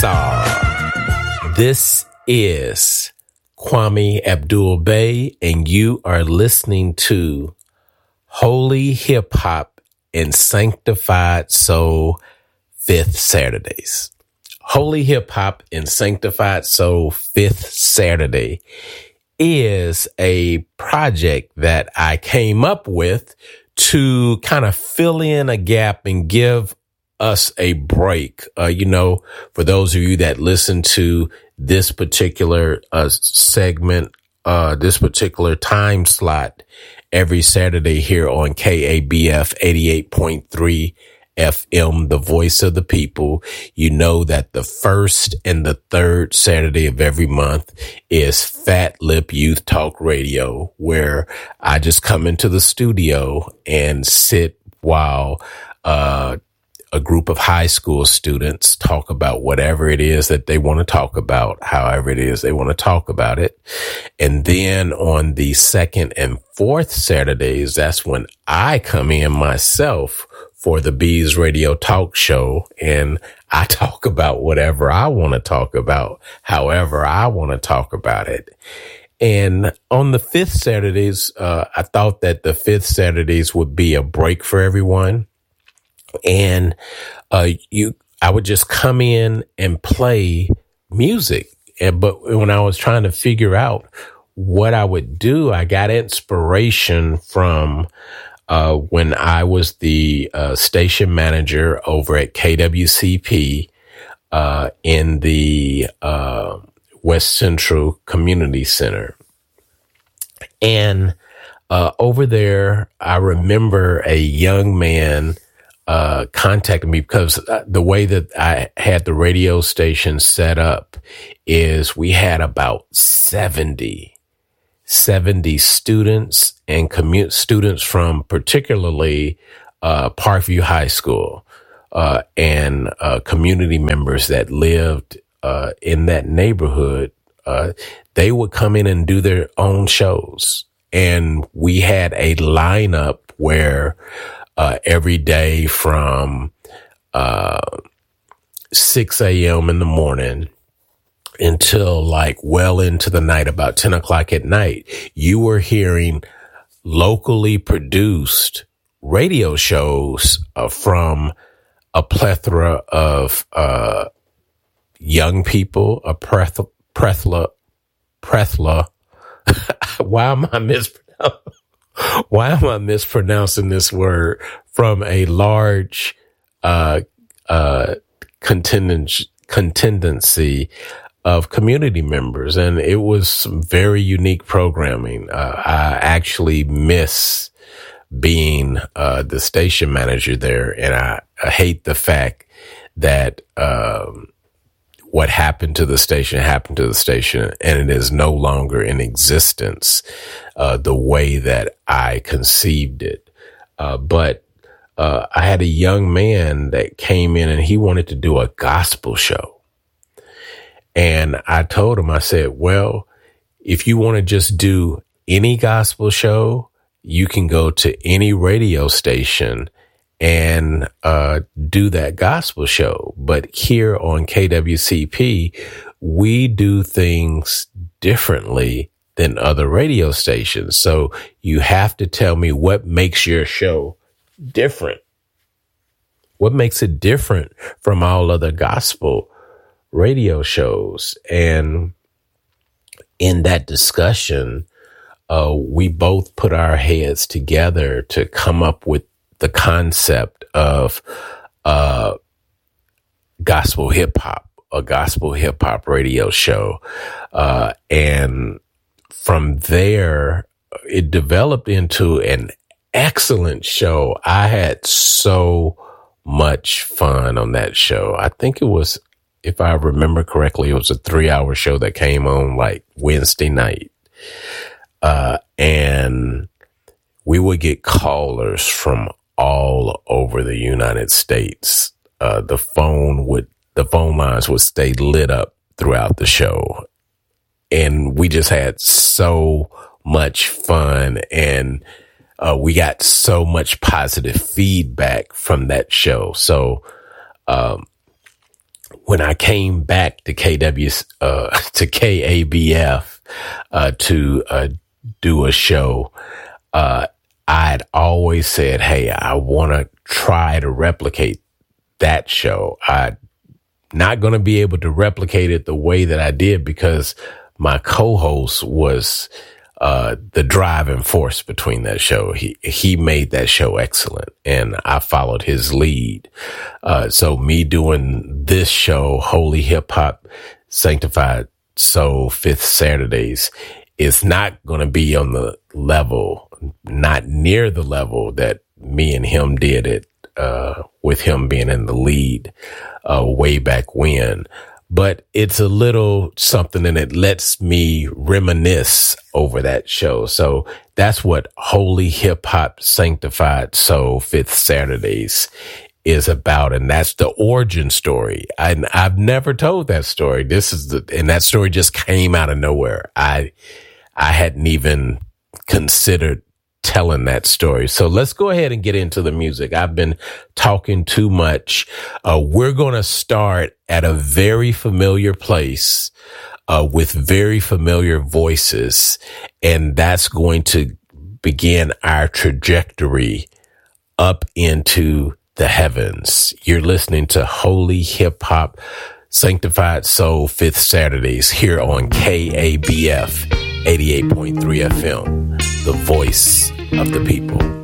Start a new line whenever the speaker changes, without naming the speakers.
This is Kwame Abdul-Bey, and you are listening to Holy Hip Hop and Sanctified Soul Fifth Saturdays. Holy Hip Hop and Sanctified Soul Fifth Saturday is a project that I came up with to kind of fill in a gap and give us a break. For those of you that listen to this particular segment, this particular time slot every Saturday here on KABF 88.3 FM, the voice of the people, you know that the first and the third Saturday of every month is Fat Lip Youth Talk Radio, where I just come into the studio and sit while a group of high school students talk about whatever it is that they want to talk about, however it is they want to talk about it. And then on the second and fourth Saturdays, that's when I come in myself for the Bees Radio Talk Show, and I talk about whatever I want to talk about, however I want to talk about it. And on the fifth Saturdays, I thought that the fifth Saturdays would be a break for everyone. And I would just come in and play music. But when I was trying to figure out what I would do, I got inspiration from when I was the station manager over at KWCP in the West Central Community Center. And over there, I remember a young man contacted me because the way that I had the radio station set up is we had about 70 students and students from particularly Parkview High School and community members that lived in that neighborhood. They would come in and do their own shows. And we had a lineup where every day from 6 a.m. in the morning until like well into the night, about 10 o'clock at night, you were hearing locally produced radio shows from a plethora of young people, a plethora. Why am I mispronouncing this word? From a large contingency of community members. And it was some very unique programming. I actually miss being the station manager there. And I hate the fact that what happened to the station, and it is no longer in existence the way that I conceived it. But I had a young man that came in and he wanted to do a gospel show. And I told him, I said, well, if you want to just do any gospel show, you can go to any radio station and do that gospel show. But here on KWCP, we do things differently than other radio stations. So you have to tell me what makes your show different. What makes it different from all other gospel radio shows? And in that discussion, we both put our heads together to come up with the concept of gospel hip hop, a gospel hip hop radio show. And from there, it developed into an excellent show. I had so much fun on that show. I think it was, if I remember correctly, it was a 3-hour show that came on like Wednesday night. And we would get callers from all over the United States. The phone lines would stay lit up throughout the show. And we just had so much fun, and we got so much positive feedback from that show. So when I came back to KABF, to do a show, I'd always said, hey, I want to try to replicate that show. I'm not going to be able to replicate it the way that I did because my co-host was the driving force between that show. He made that show excellent, and I followed his lead. So me doing this show, Holy Hip Hop, Sanctified Soul, Fifth Saturdays, is not going to be on the level, not near the level that me and him did it, with him being in the lead, way back when. But it's a little something, and it lets me reminisce over that show. So that's what Holy Hip Hop Sanctified Soul Fifth Saturdays is about. And that's the origin story. I've never told that story. And that story just came out of nowhere. I hadn't even considered telling that story. So let's go ahead and get into the music. I've been talking too much. We're going to start at a very familiar place, with very familiar voices. And that's going to begin our trajectory up into the heavens. You're listening to Holy Hip Hop Sanctified Soul Fifth Saturdays here on KABF 88.3 FM, the voice of the people.